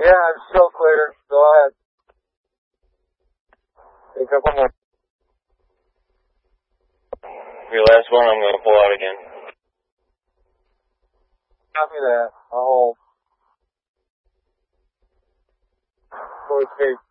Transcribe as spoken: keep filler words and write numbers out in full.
Yeah, I'm still clear. Go ahead. Take a couple more. Your last one, I'm going to pull out again. Copy that. I'll hold. Forward tape.